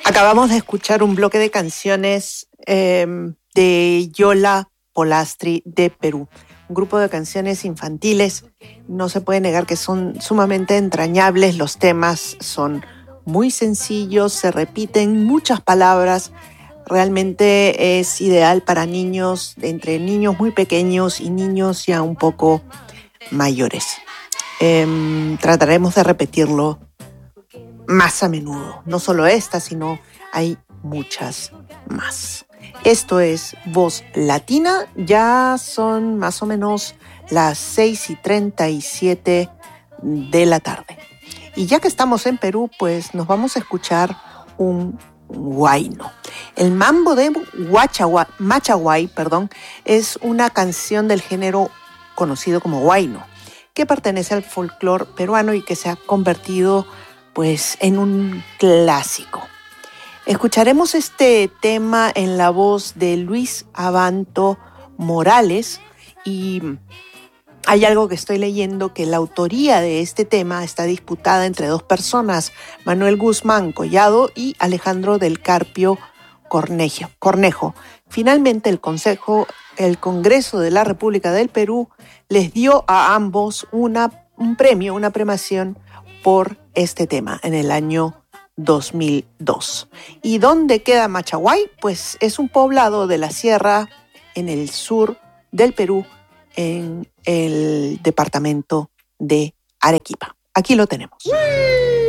Acabamos de escuchar un bloque de canciones de Yola Polastri de Perú. Un grupo de canciones infantiles. No se puede negar que son sumamente entrañables. Los temas son muy sencillos, se repiten muchas palabras. Realmente es ideal para niños, entre niños muy pequeños y niños ya un poco mayores. Trataremos de repetirlo más a menudo. No solo esta, sino hay muchas más. Esto es Voz Latina. Ya son más o menos las 6:37 de la tarde. Y ya que estamos en Perú, pues nos vamos a escuchar un huayno. El mambo de Machaguay, es una canción del género conocido como huayno, que pertenece al folclore peruano y que se ha convertido pues en un clásico. Escucharemos este tema en la voz de Luis Abanto Morales y hay algo que estoy leyendo, que la autoría de este tema está disputada entre dos personas, Manuel Guzmán Collado y Alejandro del Carpio Cornejo. Finalmente el Congreso de la República del Perú les dio a ambos un premio, una premiación por este tema en el año 2002. ¿Y dónde queda Machaguay? Pues es un poblado de la sierra en el sur del Perú, en el departamento de Arequipa. Aquí lo tenemos.